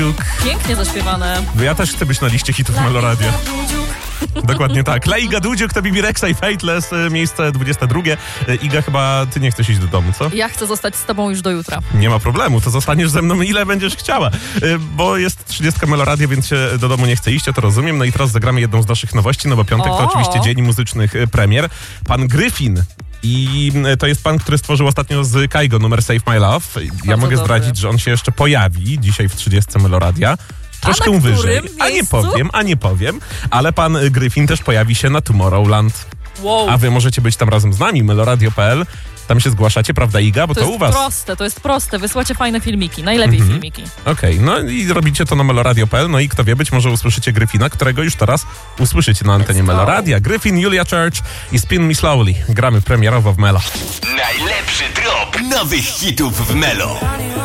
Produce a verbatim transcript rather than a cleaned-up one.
Dudziuk. Pięknie zaśpiewane. Ja też chcę być na liście hitów Meloradia. Dokładnie tak. Leiga Dudziuk to Bibi Rexha i Fateless, miejsce dwudzieste drugie. Iga, chyba ty nie chcesz iść do domu, co? Ja chcę zostać z tobą już do jutra. Nie ma problemu, to zostaniesz ze mną ile będziesz chciała. Bo jest trzydziestka Meloradia, więc się do domu nie chce iść, ja to rozumiem. No i teraz zagramy jedną z naszych nowości, no bo piątek O! to oczywiście dzień muzycznych premier. Pan Gryfin. I to jest pan, który stworzył ostatnio z Kaigo numer Save My Love. Ja Bardzo mogę dobry. zdradzić, że on się jeszcze pojawi dzisiaj w trzydziestce Meloradia. Troszkę A na wyżej. którym A nie miejscu? powiem, a nie powiem. Ale pan Gryfin też pojawi się na Tomorrowland. Wow. A wy możecie być tam razem z nami, meloradio kropka p l. Tam się zgłaszacie, prawda Iga? Bo to, To jest u was. proste, to jest proste. Wysłacie fajne filmiki, najlepiej Mhm. filmiki. Okej, no i robicie to na meloradio kropka p l. No i kto wie, być może usłyszycie Gryfina, którego już teraz usłyszycie na antenie Let's go. Meloradia. Gryfin, Julia Church i Spin Me Slowly. Gramy premierowo w Melo. Najlepszy drop nowych hitów w Melo.